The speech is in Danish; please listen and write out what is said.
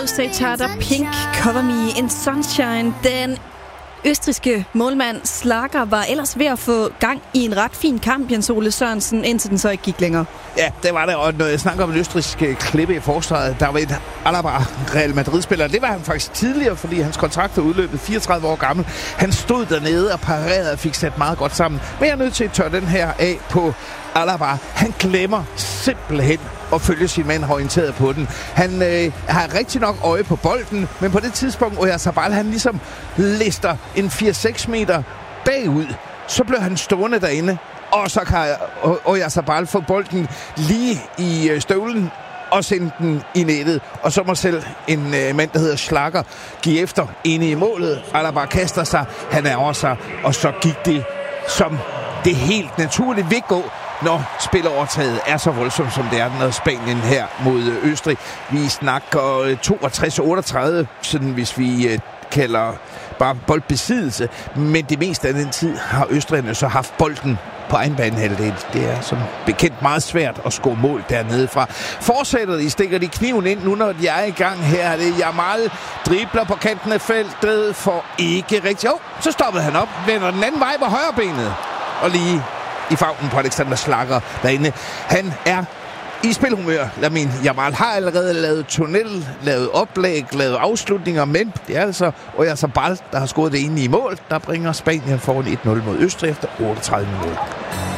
Rosé Tartar Pink, Cover Me in Sunshine. Den østrigske målmand Schlager var ellers ved at få gang i en ret fin kamp, Jens Ole Sørensen, indtil den så ikke gik længere. Ja, det var det. Og når jeg snakker om en østrigsk klippe i forsvaret, der var et Alaba Real Madrid-spiller. Det var han faktisk tidligere, fordi hans kontrakt er udløbet, 34 år gammel. Han stod dernede og parerede og fik sat meget godt sammen. Men jeg er nødt til at tørre den her af på Alaba. Han glemmer simpelthen at følge sin mand orienteret på den. Han har rigtig nok øje på bolden, men på det tidspunkt, Oyarzabal, han ligesom lister en 4-6 meter bagud, så blev han stående derinde, og så kan Oyarzabal få bolden lige i støvlen og sende den i nettet. Og så må selv en mand, der hedder Schlager, give efter inde i målet. Alaba kaster sig, han ærger sig, og så gik det som det helt naturligt vil gå, når spilovertaget er så voldsomt, som det er, når Spanien her mod Østrig. Vi snakker 62-38, sådan hvis vi kalder bare boldbesiddelse. Men det meste af den tid har østrigerne så haft bolden på egen banehalvdel. Det er som bekendt meget svært at score mål dernede fra. Fortsætter de, stikker de kniven ind nu, når de er i gang her. Det er Yamal, dribler på kanten af feltet, for ikke rigtigt. Jo, så stoppede han op, vender den anden vej på højrebenet. Og lige i favnen på Alexander Schlager derinde. Han er i spilhumør. Lamine Yamal har allerede lavet tunnel, lavet oplæg, lavet afslutninger, men det er altså Oyarzabal, der har scoret det ene i mål, der bringer Spanien foran 1-0 mod Østrig efter 38 minutter.